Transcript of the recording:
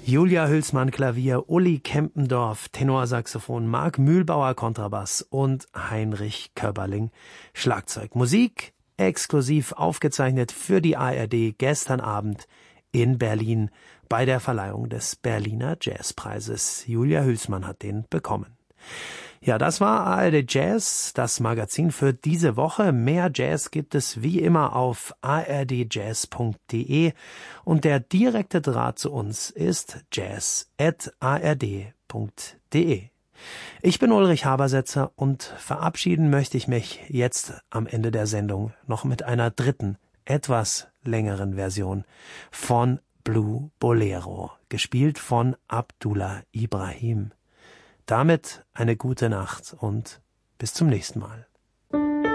Julia Hülsmann Klavier, Uli Kempendorf Tenorsaxophon, Marc Mühlbauer Kontrabass und Heinrich Köberling Schlagzeug. Musik exklusiv aufgezeichnet für die ARD gestern Abend in Berlin bei der Verleihung des Berliner Jazzpreises. Julia Hülsmann hat den bekommen. Ja, das war ARD Jazz, das Magazin für diese Woche. Mehr Jazz gibt es wie immer auf ardjazz.de und der direkte Draht zu uns ist jazz@ard.de. Ich bin Ulrich Habersetzer und verabschieden möchte ich mich jetzt am Ende der Sendung noch mit einer dritten, etwas längeren Version von Blue Bolero, gespielt von Abdullah Ibrahim. Damit eine gute Nacht und bis zum nächsten Mal.